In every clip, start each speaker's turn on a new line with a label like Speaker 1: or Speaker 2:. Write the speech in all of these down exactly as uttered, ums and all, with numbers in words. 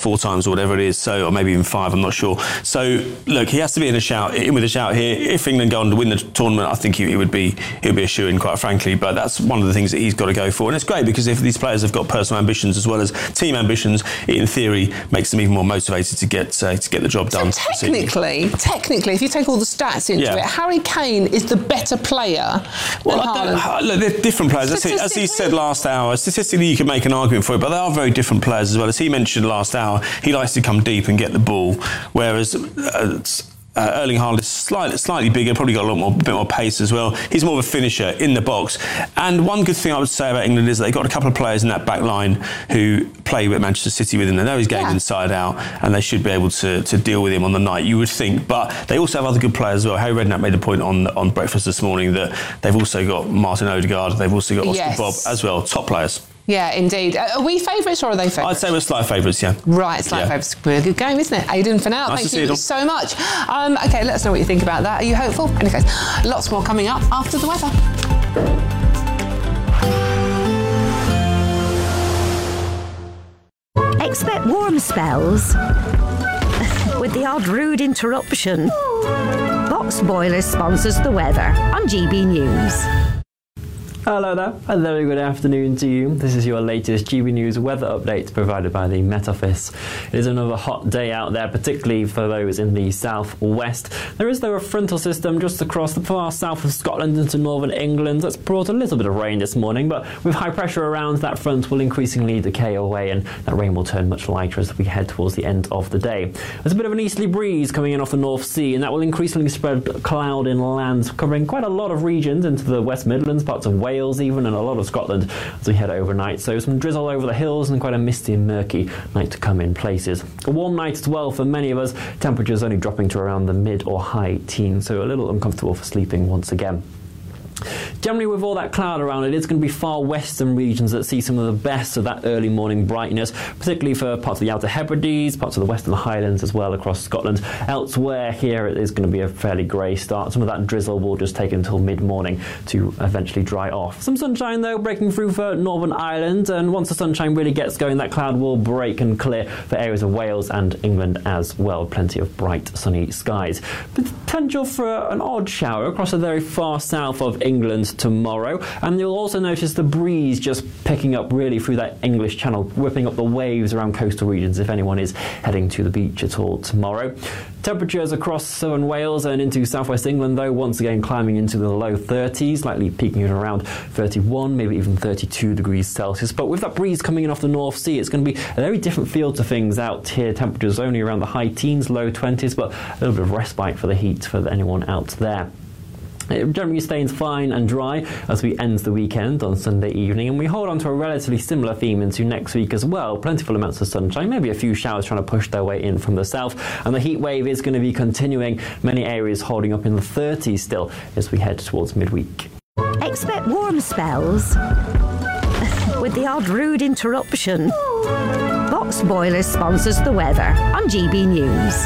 Speaker 1: four times or whatever it is, so or maybe even five, I'm not sure. So look, he has to be in a shout, in with a shout here. If England go on to win the tournament, I think he, he would be he would be a shoo-in, quite frankly. But that's one of the things that he's got to go for, and it's great because if these players have got personal ambitions as well as team ambitions, it in theory makes them even more motivated to get uh, to get the job done.
Speaker 2: So technically, technically, if you take all the stats into
Speaker 1: yeah.
Speaker 2: it, Harry Kane is the better player.
Speaker 1: Well, I look, they're different players. As he, as he said last hour, statistically you can make an argument for it, but they are very different players as well. As he mentioned last hour, he likes to come deep and get the ball, whereas uh, uh, Erling Haaland is slightly, slightly bigger, probably got a lot more, bit more pace as well. He's more of a finisher in the box. And one good thing I would say about England is they've got a couple of players in that back line who play with Manchester City with him. They know his game yeah. inside out, and they should be able to, to deal with him on the night, you would think. But they also have other good players as well. Harry Redknapp made a point on on breakfast this morning that they've also got Martin Odegaard, they've also got Oscar
Speaker 2: yes.
Speaker 1: Bob as well, top players.
Speaker 2: Yeah, indeed. Are we favourites or are they favourites?
Speaker 1: I'd say we're slight favourites, yeah.
Speaker 2: Right, slight
Speaker 1: yeah.
Speaker 2: favourites. We're a good game, isn't it? Aidan Finell,
Speaker 1: nice
Speaker 2: thank you so much. Um, OK, let us know what you think about that. Are you hopeful? In any case, lots more coming up after the weather.
Speaker 3: Expect warm spells with the odd rude interruption. Box Boilers sponsors the weather on G B News.
Speaker 4: Hello there, a very good afternoon to you. This is your latest G B News weather update provided by the Met Office. It is another hot day out there, particularly for those in the southwest. There is though a frontal system just across the far south of Scotland into northern England that's brought a little bit of rain this morning, but with high pressure around, that front will increasingly decay away and that rain will turn much lighter as we head towards the end of the day. There's a bit of an easterly breeze coming in off the North Sea, and that will increasingly spread cloud inland, covering quite a lot of regions into the West Midlands, parts of Wales, even, and a lot of Scotland as we head overnight. So some drizzle over the hills and quite a misty and murky night to come in places. A warm night as well for many of us. Temperatures only dropping to around the mid or high teens, so a little uncomfortable for sleeping once again. Generally, with all that cloud around it, it's going to be far western regions that see some of the best of that early morning brightness, particularly for parts of the Outer Hebrides, parts of the Western Highlands as well across Scotland. Elsewhere here, it is going to be a fairly grey start. Some of that drizzle will just take until mid-morning to eventually dry off. Some sunshine, though, breaking through for Northern Ireland, and once the sunshine really gets going, that cloud will break and clear for areas of Wales and England as well. Plenty of bright, sunny skies. Potential for an odd shower across the very far south of England tomorrow, and you'll also notice the breeze just picking up really through that English Channel, whipping up the waves around coastal regions if anyone is heading to the beach at all tomorrow. Temperatures across southern Wales and into southwest England, though, once again climbing into the low thirties, likely peaking at around thirty-one, maybe even thirty-two degrees Celsius. But with that breeze coming in off the North Sea, it's going to be a very different feel to things out here. Temperatures only around the high teens, low twenties, but a little bit of respite for the heat for anyone out there. It generally stays fine and dry as we end the weekend on Sunday evening, and we hold on to a relatively similar theme into next week as well. Plentiful amounts of sunshine, maybe a few showers trying to push their way in from the south, and the heat wave is going to be continuing. Many areas holding up in the thirties still as we head towards midweek.
Speaker 3: Expect warm spells with the odd rude interruption. Box Boilers sponsors the weather on G B News.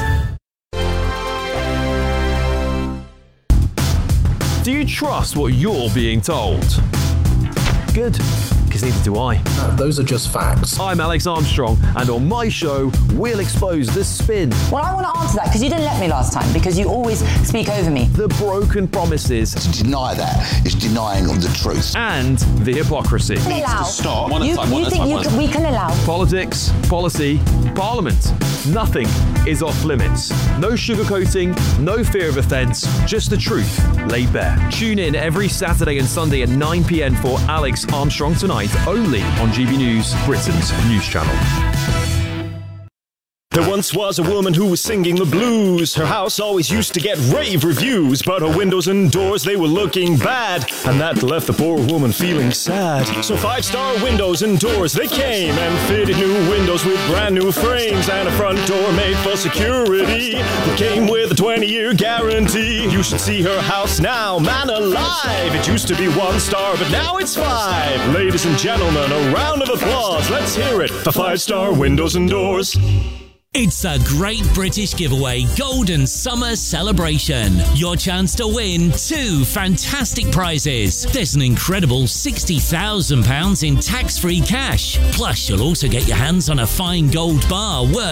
Speaker 5: Do you trust what you're being told? Good, because neither do I.
Speaker 6: Uh, those are just facts.
Speaker 5: I'm Alex Armstrong, and on my show, we'll expose the spin.
Speaker 7: Well, I want to answer that, because you didn't let me last time, because you always speak over me.
Speaker 5: The broken promises.
Speaker 8: To deny that is denying the truth.
Speaker 5: And the hypocrisy.
Speaker 7: Allow.
Speaker 8: Stop.
Speaker 7: You, you think you can, we can allow?
Speaker 5: Politics, policy, parliament. Nothing is off limits. No sugarcoating, no fear of offence, just the truth laid bare. Tune in every Saturday and Sunday at nine p.m. for Alex Armstrong Tonight, only on G B News, Britain's news channel.
Speaker 9: There once was a woman who was singing the blues. Her house always used to get rave reviews, but her windows and doors, they were looking bad, and that left the poor woman feeling sad. So five-star windows and doors, they came and fitted new windows with brand new frames and a front door made for security that came with a twenty-year guarantee. You should see her house now, man alive. It used to be one star, but now it's five. Ladies and gentlemen, a round of applause. Let's hear it for five-star windows and doors.
Speaker 10: It's the Great British Giveaway Golden Summer Celebration. Your chance to win two fantastic prizes. There's an incredible sixty thousand pounds in tax-free cash. Plus, you'll also get your hands on a fine gold bar worth